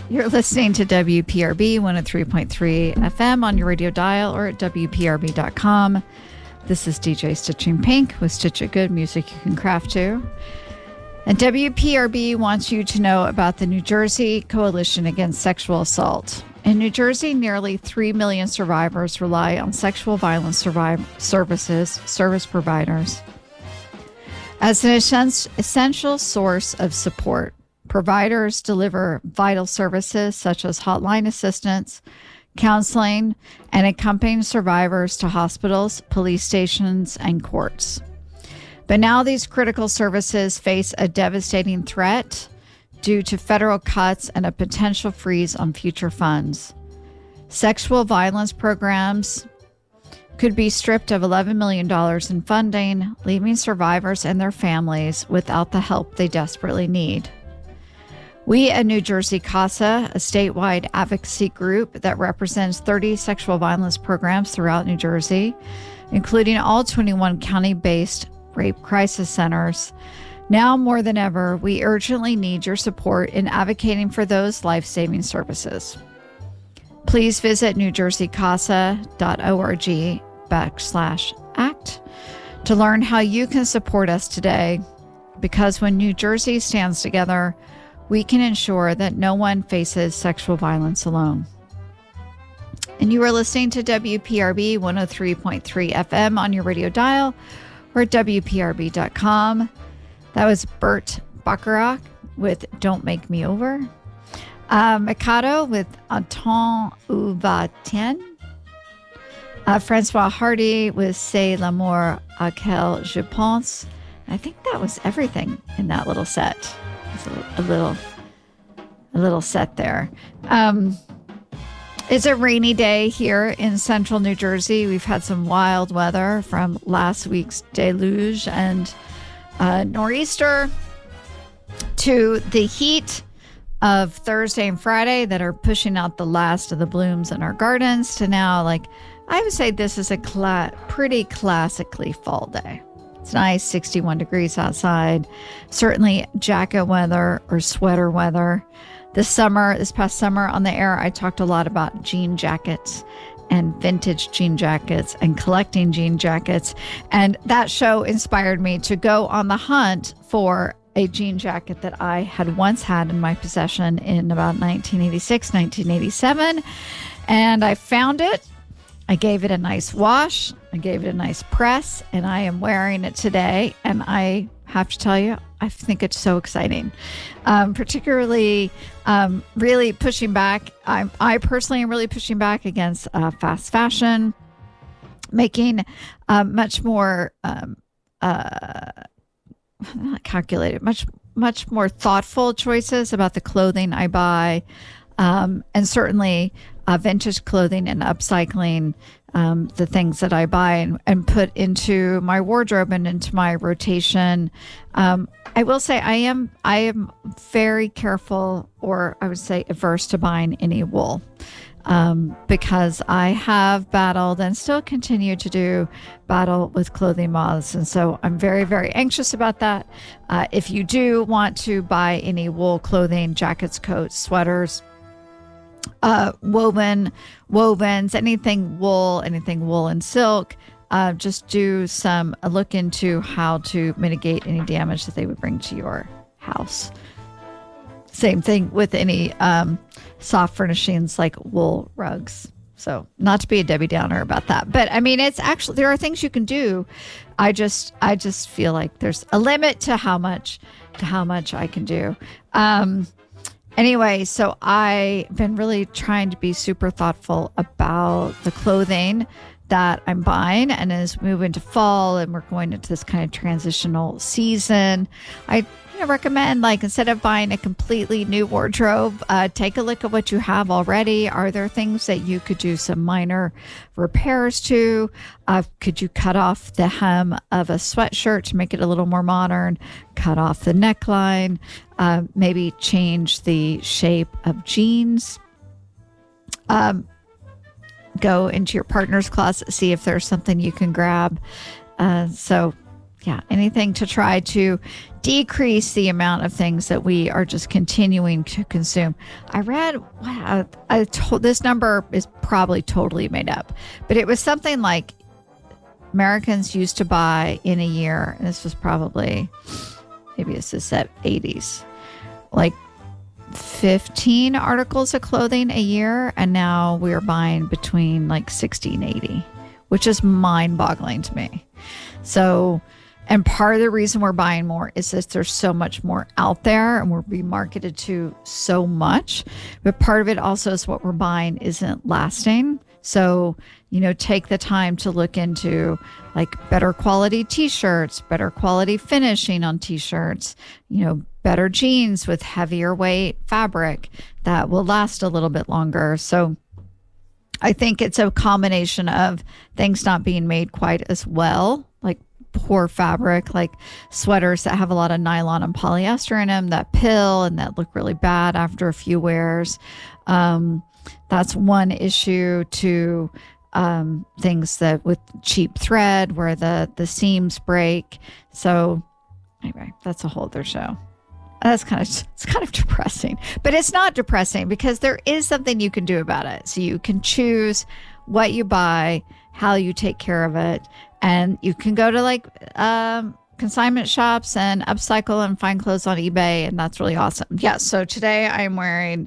You're listening to WPRB 103.3 FM on your radio dial or at WPRB.com. This is DJ Stitching Pink with Stitch It Good, music you can craft to. And WPRB wants you to know about the New Jersey Coalition Against Sexual Assault. In New Jersey, nearly 3 million survivors rely on sexual violence service providers as an essential source of support. Providers deliver vital services such as hotline assistance, counseling, and accompanying survivors to hospitals, police stations, and courts. But now these critical services face a devastating threat due to federal cuts and a potential freeze on future funds. Sexual violence programs could be stripped of $11 million in funding, leaving survivors and their families without the help they desperately need. We at New Jersey CASA, a statewide advocacy group that represents 30 sexual violence programs throughout New Jersey, including all 21 county-based rape crisis centers. Now more than ever, we urgently need your support in advocating for those life-saving services. Please visit newjerseycasa.org/act to learn how you can support us today, because when New Jersey stands together, we can ensure that no one faces sexual violence alone. And you are listening to WPRB 103.3 FM on your radio dial or at WPRB.com. That was Burt Bacharach with Don't Make Me Over. Mikado with Attends où va-t-on. Francois Hardy with C'est l'amour auquel je pense. I think that was everything in that little set. A little set there. It's a rainy day here in central New Jersey. We've had some wild weather from last week's deluge and nor'easter to the heat of Thursday and Friday that are pushing out the last of the blooms in our gardens to now, like, I would say this is a pretty classically fall day. It's nice, 61 degrees outside. Certainly jacket weather or sweater weather. This past summer on the air, I talked a lot about jean jackets and vintage jean jackets and collecting jean jackets. And that show inspired me to go on the hunt for a jean jacket that I had once had in my possession in about 1986, 1987. And I found it. I gave it a nice wash. I gave it a nice press, and I am wearing it today. And I have to tell you, I think it's so exciting, particularly really pushing back. I personally am really pushing back against fast fashion, making much more not calculated, much more thoughtful choices about the clothing I buy, and certainly vintage clothing and upcycling the things that I buy and put into my wardrobe and into my rotation. I will say I am very careful, or I would say averse to buying any wool, because I have battled and still continue to battle with clothing moths. And so I'm very, very anxious about that. If you do want to buy any wool clothing, jackets, coats, sweaters, wovens, anything wool and silk, just do a look into how to mitigate any damage that they would bring to your house. Same thing with any soft furnishings like wool rugs. So not to be a Debbie Downer about that, but I mean, it's actually, there are things you can do. I just feel like there's a limit to how much I can do. Anyway, so I've been really trying to be super thoughtful about the clothing that I'm buying. And as we move into fall and we're going into this kind of transitional season, I recommend, like, instead of buying a completely new wardrobe, take a look at what you have already. Are there things that you could do some minor repairs to? Could you cut off the hem of a sweatshirt to make it a little more modern? Cut off the neckline? Maybe change the shape of jeans? Go into your partner's closet, see if there's something you can grab. So anything to try to decrease the amount of things that we are just continuing to consume. I read, this number is probably totally made up, but it was something like Americans used to buy in a year, and this was probably, maybe it's the 80s, like 15 articles of clothing a year, and now we're buying between like 60 and 80, which is mind-boggling to me. So, and part of the reason we're buying more is that there's so much more out there and we're being marketed to so much. But part of it also is what we're buying isn't lasting. So, take the time to look into like better quality t-shirts, better quality finishing on t-shirts, better jeans with heavier weight fabric that will last a little bit longer. So I think it's a combination of things not being made quite as well, like poor fabric, like sweaters that have a lot of nylon and polyester in them that pill and that look really bad after a few wears. That's one issue. To things that with cheap thread where the seams break. So anyway, that's a whole other show. It's kind of depressing, but it's not depressing because there is something you can do about it. So you can choose what you buy, how you take care of it, and you can go to like consignment shops and upcycle and find clothes on eBay, and that's really awesome. Yeah. So today I'm wearing,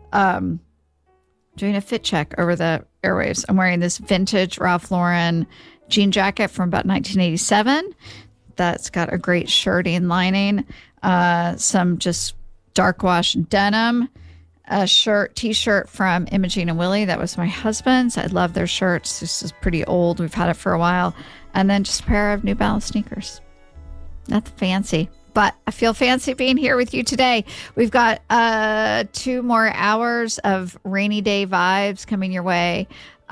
doing a fit check over the airwaves. I'm wearing this vintage Ralph Lauren jean jacket from about 1987. That's got a great shirting lining, some just dark wash denim, a t-shirt from Imogene and Willie. That was my husband's. I love their shirts. This is pretty old. We've had it for a while. And then just a pair of New Balance sneakers. That's fancy, but I feel fancy being here with you today. We've got 2 more hours of rainy day vibes coming your way.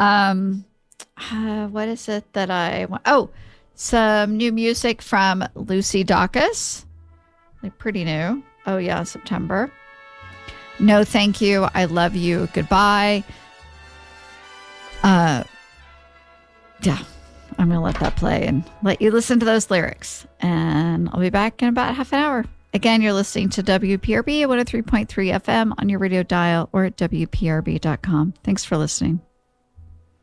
What is it that I want? Oh, some new music from Lucy Dacus. Like pretty new. Oh yeah, September. No, thank you. I love you. Goodbye. Yeah, I'm going to let that play and let you listen to those lyrics. And I'll be back in about half an hour. Again, you're listening to WPRB at 103.3 FM on your radio dial or at WPRB.com. Thanks for listening.